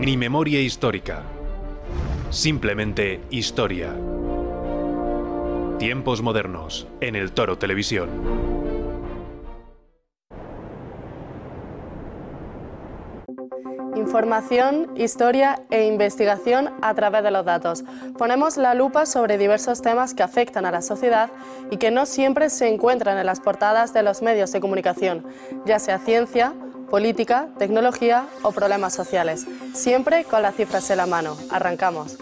ni memoria histórica. Simplemente historia. Tiempos modernos, en El Toro Televisión. Información, historia e investigación a través de los datos. Ponemos la lupa sobre diversos temas que afectan a la sociedad y que no siempre se encuentran en las portadas de los medios de comunicación, ya sea ciencia, política, tecnología o problemas sociales. Siempre con las cifras en la mano. Arrancamos.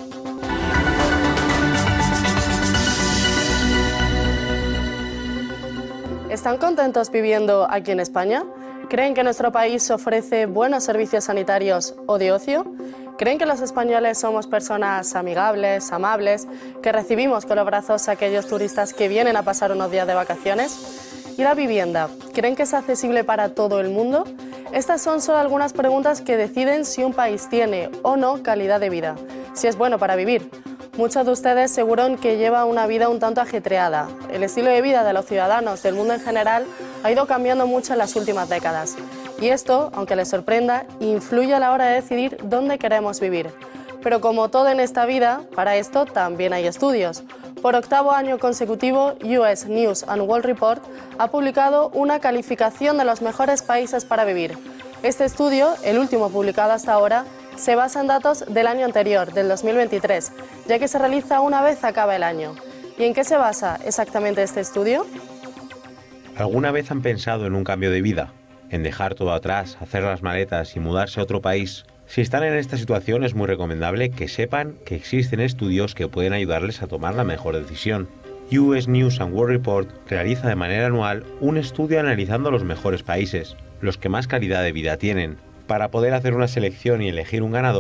¿Están contentos viviendo aquí en España? ¿Creen que nuestro país ofrece buenos servicios sanitarios o de ocio? ¿Creen que los españoles somos personas amigables, amables, que recibimos con los brazos a aquellos turistas que vienen a pasar unos días de vacaciones? ¿Y la vivienda? ¿Creen que es accesible para todo el mundo? Estas son solo algunas preguntas que deciden si un país tiene o no calidad de vida, si es bueno para vivir. Muchos de ustedes seguro que llevan una vida un tanto ajetreada. El estilo de vida de los ciudadanos del mundo en general ha ido cambiando mucho en las últimas décadas. Y esto, aunque les sorprenda, influye a la hora de decidir dónde queremos vivir. Pero como todo en esta vida, para esto también hay estudios. Por 8º año consecutivo, US News and World Report ha publicado una calificación de los mejores países para vivir. Este estudio, el último publicado hasta ahora, se basa en datos del año anterior, del 2023, ya que se realiza una vez acaba el año. ¿Y en qué se basa exactamente este estudio? ¿Alguna vez han pensado en un cambio de vida? ¿En dejar todo atrás, hacer las maletas y mudarse a otro país? Si están en esta situación es muy recomendable que sepan que existen estudios que pueden ayudarles a tomar la mejor decisión. US News and World Report realiza de manera anual un estudio analizando los mejores países, los que más calidad de vida tienen. Para poder hacer una selección y elegir un ganador,